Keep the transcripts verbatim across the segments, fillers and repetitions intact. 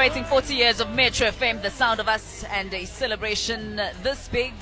celebrating forty years of Metro F M, the sound of us, and a celebration this big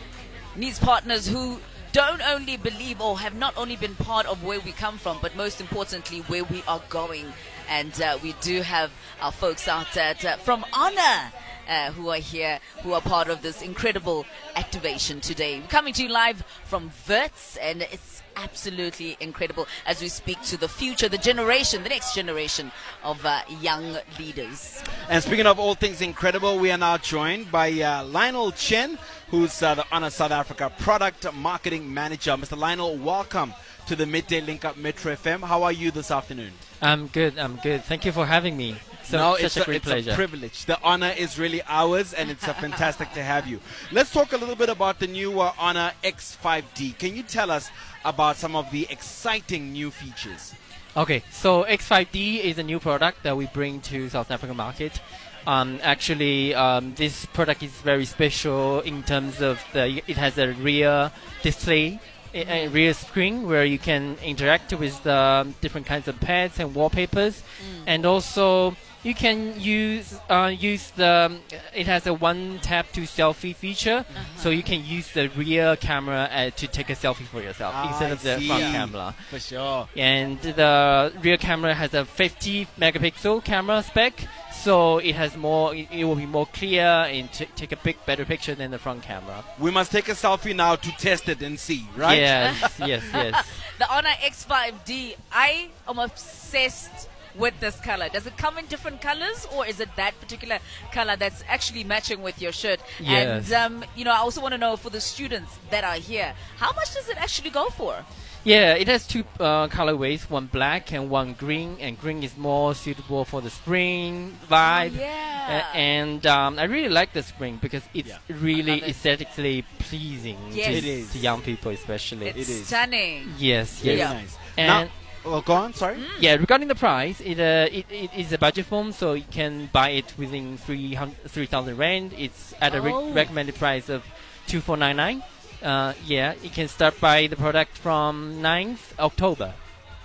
needs partners who don't only believe or have not only been part of where we come from, but most importantly, where we are going. And uh, we do have our folks out at uh, from Honor uh, who are here, who are part of this incredible activation today. We're coming to you live from Wits, and it's absolutely incredible as we speak to the future, the generation, the next generation of uh, young leaders. And speaking of all things incredible, we are now joined by uh, Lionel Chen, who's uh, the Honor South Africa Product Marketing Manager. Mister Lionel, welcome to the Midday Link Up Metro F M. How are you this afternoon? I'm good, I'm good. Thank you for having me. So, no, such it's a, a, great it's pleasure. a privilege. The honor is really ours, and it's uh, fantastic to have you. Let's talk a little bit about the new uh, Honor X five D. Can you tell us about some of the exciting new features? Okay, so X five D is a new product that we bring to South African market. Um, actually, um, this product is very special in terms of the, it has a rear display, a, a rear screen where you can interact with um, different kinds of pads and wallpapers, mm. and also you can use uh, use the. It has a one tap to selfie feature, uh-huh. so you can use the rear camera uh, to take a selfie for yourself oh, instead I of the see. front camera. For sure. And the rear camera has a fifty megapixel camera spec, so it has more. It, it will be more clear and t- take a big, better picture than the front camera. We must take a selfie now to test it and see, right? Yes, yes, yes. The Honor X five D. I am obsessed with this color. Does it come in different colors, or is it that particular color that's actually matching with your shirt? Yes. And um, you know, I also want to know for the students that are here, how much does it actually go for? Yeah, it has two uh, colorways, one black and one green, and green is more suitable for the spring vibe. Oh, yeah. Uh, and um, I really like the spring because it's yeah. really it. aesthetically pleasing Yes. to, It is. to young people especially. It's It is. stunning. Yes, Very yes. Yeah. nice. And Now, well, go on, sorry. Mm. yeah, regarding the price, it, uh, it it is a budget phone, so you can buy it within three thousand rand. It's at a re- Oh. recommended price of two four nine nine. Uh, yeah, you can start buy the product from ninth October.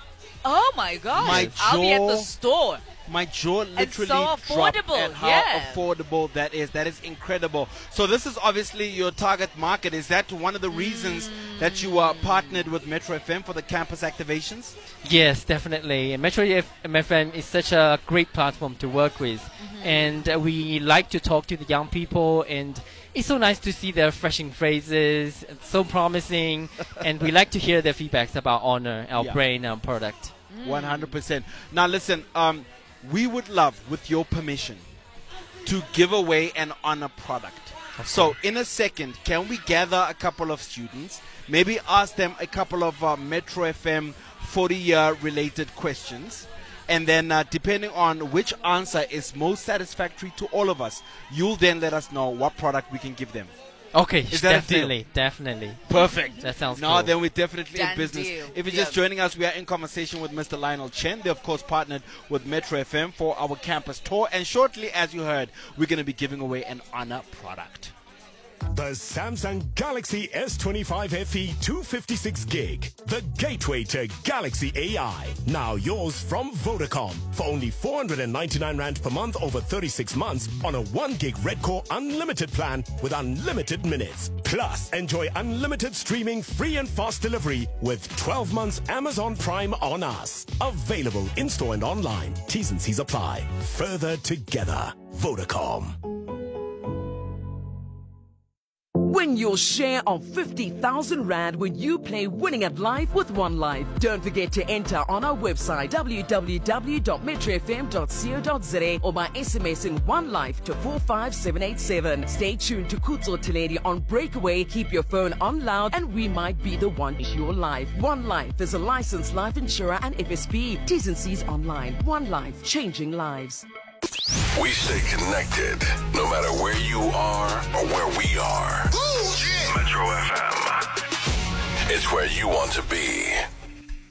Oh my gosh. My I'll be at the jaw- store. My jaw literally so dropped affordable, at how yeah. affordable that is. That is incredible. So this is obviously your target market. Is that one of the reasons Mm. that you are partnered with Metro F M for the campus activations? Yes, definitely. Metro F M is such a great platform to work with, Mm-hmm. and uh, we like to talk to the young people, and it's so nice to see their refreshing phrases, it's so promising, and we like to hear their feedbacks about Honor, our Yeah. brand, our product. one hundred percent. Now listen, um, we would love, with your permission, to give away an Honor product. So in a second, can we gather a couple of students, maybe ask them a couple of uh, Metro F M forty-year related questions, and then uh, depending on which answer is most satisfactory to all of us, you'll then let us know what product we can give them. Okay, Is that a deal? definitely, definitely. Perfect. That sounds No, cool. then we're definitely Done in business. deal. If you're Yeah. just joining us, we are in conversation with Mister Lionel Chen. They, of course, partnered with Metro F M for our campus tour. And shortly, as you heard, we're going to be giving away an Honor product. The Samsung Galaxy S twenty-five F E two fifty-six gig. The gateway to Galaxy A I. Now yours from Vodacom for only four hundred ninety-nine rand per month over thirty-six months on a one gig Red Core unlimited plan with unlimited minutes. Plus, enjoy unlimited streaming, free and fast delivery with twelve months Amazon Prime on us. Available in-store and online. T's and C's apply. Further together. Vodacom. Win your share of fifty thousand rand when you play Winning at Life with One Life. Don't forget to enter on our website w w w dot metro f m dot co dot z a or by SMSing One Life to four five seven eight seven. Stay tuned to Kutso Teledi on Breakaway. Keep your phone on loud and we might be the one in your life. One Life is a licensed life insurer and F S P. T's and C's online. One Life, changing lives. We stay connected no matter where you are or where we are. Ooh, yeah. Metro F M. It's where you want to be.